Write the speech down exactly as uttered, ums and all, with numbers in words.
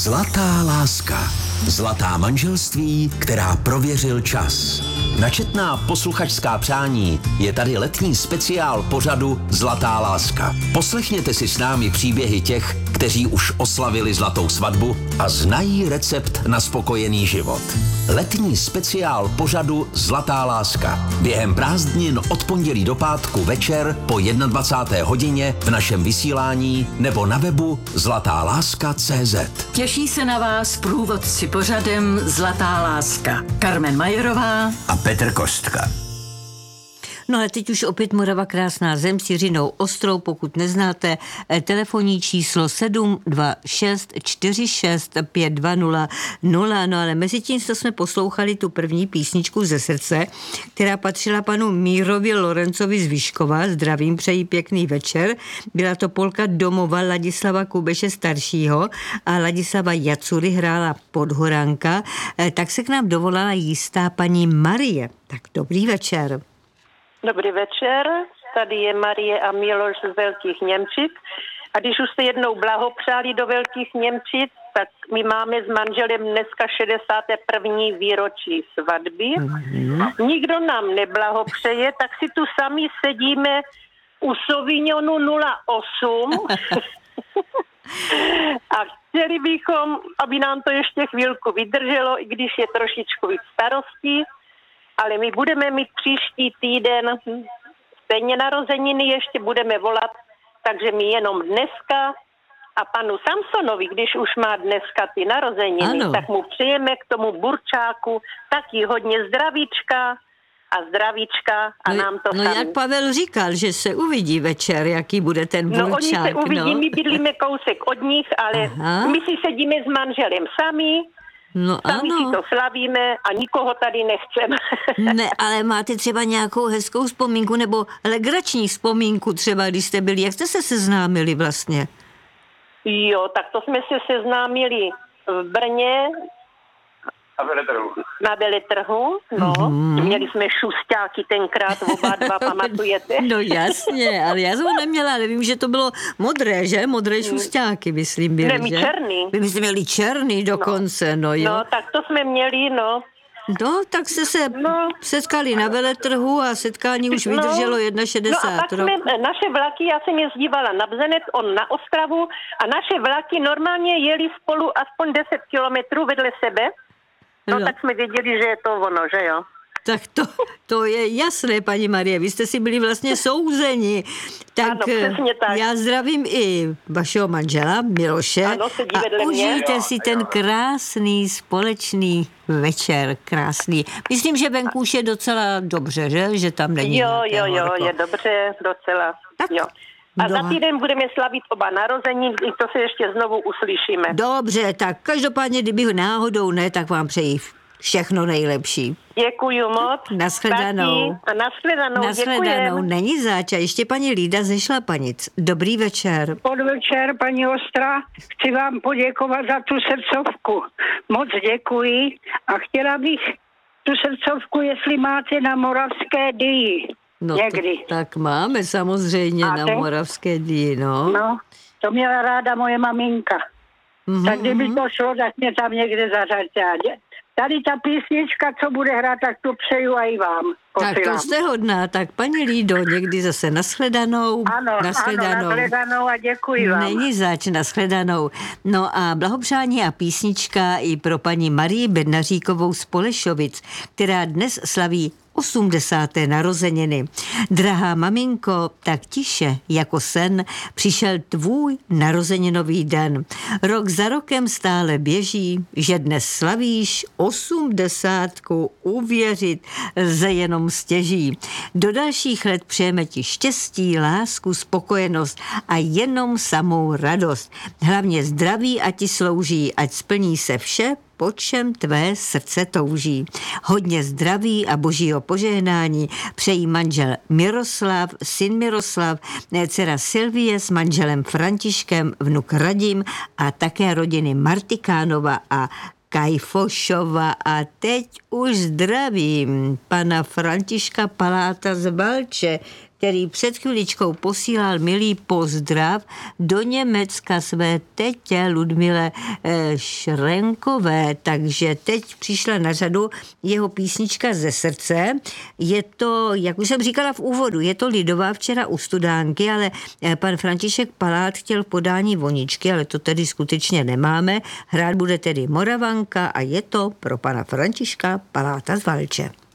Zlatá láska. Zlatá manželství, která prověřil čas. Načetná posluchačská přání je tady letní speciál pořadu Zlatá láska. Poslechněte si s námi příběhy těch, kteří už oslavili zlatou svatbu a znají recept na spokojený život. Letní speciál pořadu Zlatá láska. Během prázdnin od pondělí do pátku večer po dvacáté jedné hodině v našem vysílání nebo na webu zlatá láska tečka cé zet. Těší se na vás průvodci pořadem Zlatá láska. Karmen Majerová a Petr Kostka. No ale teď už opět Morava krásná zem s Jiřinou Ostrou, pokud neznáte, telefonní číslo sedm dva šest čtyři šest pět dva nula nula. No ale mezi tím jsme poslouchali tu první písničku ze srdce, která patřila panu Mírovi Lorencovi z Vyškova. Zdravím, přeji pěkný večer. Byla to polka domova Ladislava Kubeše staršího a Ladislava Jacury hrála Podhoranka. Tak se k nám dovolala jistá paní Marie. Tak dobrý večer. Dobrý večer, tady je Marie a Miloš z Velkých Němčic. A když už se jednou blahopřáli do Velkých Němčic, tak my máme s manželem dneska šedesáté první výročí svatby. Mm-hmm. Nikdo nám neblahopřeje, tak si tu sami sedíme u Sauvignonu nula osm a chtěli bychom, aby nám to ještě chvilku vydrželo, i když je trošičku víc starostí. Ale my budeme mít příští týden stejně narozeniny, ještě budeme volat, takže my jenom dneska a panu Samsonovi, když už má dneska ty narozeniny, ano, tak mu přejeme k tomu burčáku taky hodně zdravíčka a zdravíčka a no, nám to No sami. jak Pavel říkal, že se uvidí večer, jaký bude ten burčák. No oni se uvidí, no. My bydlíme kousek od nich, ale aha, my si sedíme s manželem sami. No sami ano. si to slavíme a nikoho tady nechceme. Ne, ale máte třeba nějakou hezkou vzpomínku nebo legrační vzpomínku třeba, když jste byli, jak jste se seznámili vlastně? Jo, tak to jsme se seznámili v Brně na veletrhu. Na veletrhu, no. Mm-hmm. Měli jsme šustáky tenkrát, oba dva, pamatujete? No jasně, ale já jsem ho neměla, ale vím, že to bylo modré, že? Modré šustáky, myslím, byly, ne, my že? černý. Vy jste měli černý dokonce, no, no jo. No, tak to jsme měli, no. No, tak se se no. setkali na veletrhu a setkání už vydrželo no. šedesát jedna No a tak roku. jsme, naše vlaky, já jsem jezdívala na Bzenec, on na Ostravu a naše vlaky normálně jeli spolu aspoň deset kilometrů vedle sebe. No, no tak jsme věděli, že je to ono, že jo? Tak to, to je jasné, paní Marie, vy jste si byli vlastně souzeni. Tak, ano, přesně tak. Já zdravím i vašeho manžela, Miloše. Ano, sedí a vedle užijte mě. si ten krásný společný večer, krásný. Myslím, že venku už je docela dobře, že? Že tam není Jo, jo, jo, horko. je dobře, docela, tak. jo. A No. za týden budeme slavit oba narození, i to se ještě znovu uslyšíme. Dobře, tak každopádně, kdyby náhodou ne, tak vám přeji všechno nejlepší. Děkuju moc. Nashledanou. Taky. A nashledanou, Nashledanou. děkujem. Není záč. A ještě paní Lída ze Šlapanic. Dobrý večer. Podvečer, paní Ostra. Chci vám poděkovat za tu srdcovku. Moc děkuji a chtěla bych tu srdcovku, jestli máte na Moravské Dyji. No někdy. To, tak máme samozřejmě Máte? na Moravské Dyji, no. No, to měla ráda moje maminka. Mm-hmm. Tak kdyby to šlo, tak mě tam někde zařaďte. Tady ta písnička, co bude hrát, tak to přeju a i vám. Tak to jste hodná. Tak paní Lído, někdy zase nashledanou. Ano, nashledanou. ano, nashledanou a děkuji vám. Není zač, nashledanou. No a blahopřání a písnička i pro paní Marii Bednaříkovou z Polešovic, která dnes slaví osmdesáté narozeniny. Drahá maminko, tak tiše jako sen přišel tvůj narozeninový den. Rok za rokem stále běží, že dnes slavíš osmdesátku, uvěřit lze jenom stěží. Do dalších let přejeme ti štěstí, lásku, spokojenost a jenom samou radost. Hlavně zdraví a ti slouží, ať splní se vše, po čem tvé srdce touží. Hodně zdraví a božího požehnání přejí manžel Miroslav, syn Miroslav, dcera Silvie s manželem Františkem, vnuk Radim a také rodiny Martikánova a Kajfošova. A teď už zdravím pana Františka Paláta z Valče, který před chviličkou posílal milý pozdrav do Německa své tetě Ludmile eh, Šrenkové, takže teď přišla na řadu jeho písnička Ze srdce. Je to, jak už jsem říkala v úvodu, je to lidová, včera u Studánky, ale eh, pan František Palát chtěl podání Voničky, ale to tedy skutečně nemáme. Hrát bude tedy Moravanka a je to pro pana Františka Paláta z Valče.